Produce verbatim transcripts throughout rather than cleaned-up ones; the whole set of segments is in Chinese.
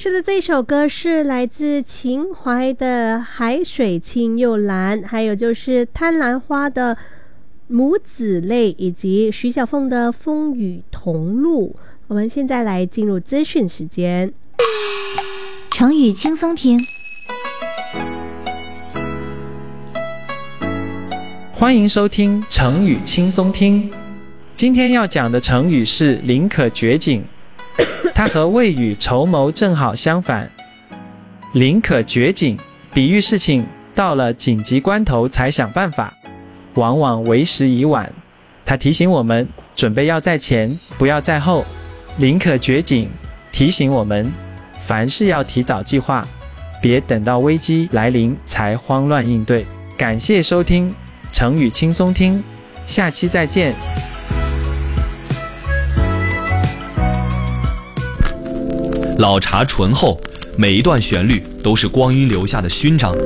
是的，这首歌是来自秦淮的海水清又蓝，还有就是贪婪花的母子泪，以及徐小凤的风雨同路。我们现在来进入资讯时间， 成语轻松听。 欢迎收听成语轻松听。今天要讲的成语是宁可绝井，它和未雨绸缪正好相反。宁可绝井比喻事情到了紧急关头才想办法，往往为时已晚。它提醒我们准备要在前，不要在后。宁可绝井提醒我们凡事要提早计划，别等到危机来临才慌乱应对。感谢收听成语轻松听，下期再见。 老茶醇厚，每一段旋律都是光阴留下的勋章。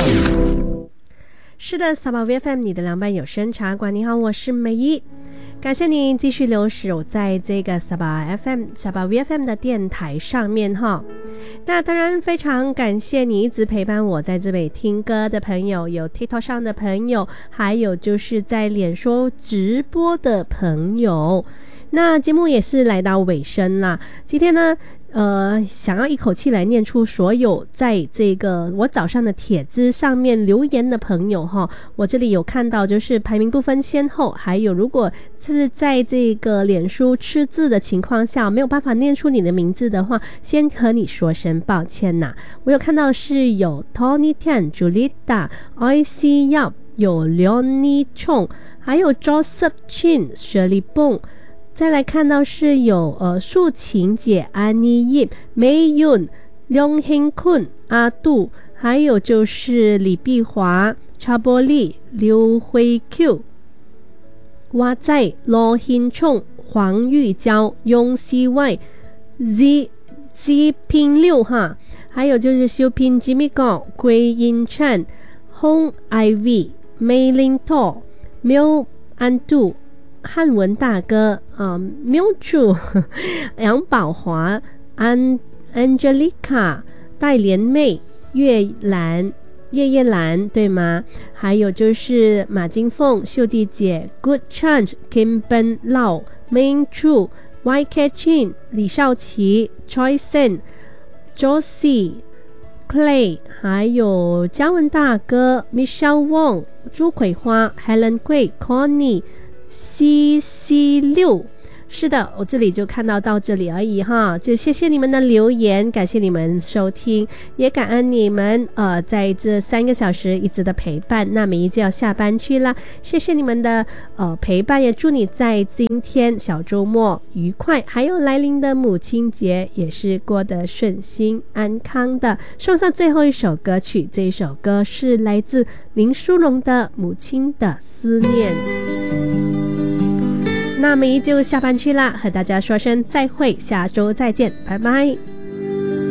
是的，撒宝 V F M 你的凉拌有声茶馆，你好，我是美一。感谢您继续留守在这个撒宝 F M 撒宝 V F M 的电台上面哈。那当然非常感谢你一直陪伴我在这里听歌的朋友，有 TikTok 上的朋友，还有就是在脸书直播的朋友。那节目也是来到尾声啦，今天呢呃，想要一口气来念出所有在这个我早上的帖子上面留言的朋友哈，我这里有看到就是排名不分先后，还有如果是在这个脸书吃字的情况下没有办法念出你的名字的话，先和你说声抱歉呐。我有看到是有 Tony Tan、Julita、I C Yap， 有 Leonie Chong， 还有 Joseph Chin、Shirley Bong。再来看到是有呃素琴姐、安妮叶、梅윤、梁兴坤、阿杜，还有就是李碧华、查波利、刘辉 Q、哇仔、罗兴冲、黄玉娇、雍西外、Z Z 拼六哈，还有就是修拼 Jimmy Gong、桂英灿、洪 Ivy、梅林托、苗安度、汉文大哥啊，苗主、杨宝华、安 Angelica、戴莲妹、月兰、月夜兰对吗？还有就是马金凤、秀弟姐、Good Chance、Kim Ben Lau、Main Chu、Y K Chin、李少奇、Choi Sen、Josie、Clay， 还有嘉文大哥、Michelle Wong、朱葵花、Helen Quay、Connie、C C 六，是的，我这里就看到到这里而已哈，就谢谢你们的留言，感谢你们收听，也感恩你们呃在这三个小时一直的陪伴。那美一就要下班去啦，谢谢你们的呃陪伴，也祝你在今天小周末愉快，还有来临的母亲节也是过得顺心安康的。送上最后一首歌曲，这一首歌是来自林淑荣的《母亲的思念》。那美一就下班去啦，和大家说声再会，下周再见，拜拜。